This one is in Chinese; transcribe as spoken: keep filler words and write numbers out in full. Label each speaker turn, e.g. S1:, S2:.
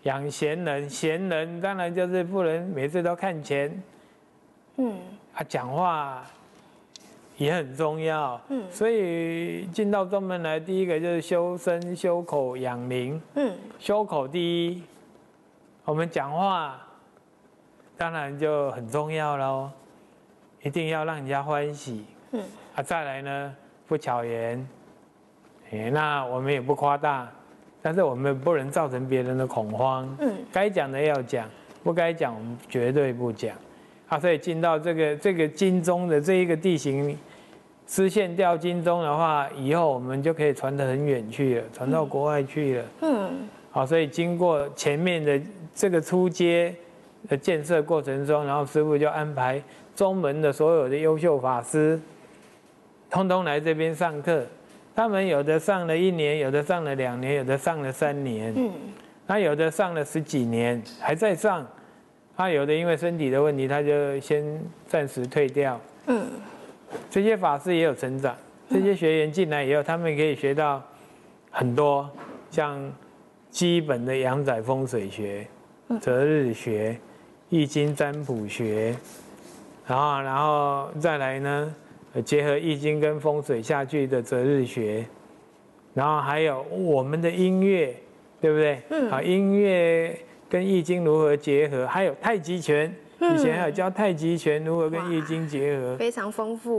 S1: 养贤人，贤人当然就是不能每次都看钱，嗯，啊，讲话也很重要，嗯，所以进到宗门来，第一个就是修身、修口、养灵，嗯，修口第一，我们讲话当然就很重要喽，一定要让人家欢喜，嗯，啊，再来呢，不巧言，哎，那我们也不夸大。但是我们不能造成别人的恐慌，嗯，该讲的要讲，不该讲我们绝对不讲，啊，所以进到这个这个经中的这一个地形，丝线调经中的话，以后我们就可以传得很远去了，传到国外去了，嗯，好，所以经过前面的这个初阶的建设过程中，然后师父就安排宗门的所有的优秀法师，通通来这边上课。他们有的上了一年，有的上了两年，有的上了三年，嗯，那有的上了十几年还在上，他有的因为身体的问题，他就先暂时退掉，嗯，这些法师也有成长，这些学员进来以后，他们可以学到很多，像基本的阳宅风水学、择日学、易经占卜学，然后然后再来呢。结合易经跟风水下去的择日学，然后还有我们的音乐，对不对？嗯。好，音乐跟易经如何结合？还有太极拳，以前还有教太极拳如何跟易经结合，
S2: 非常丰富。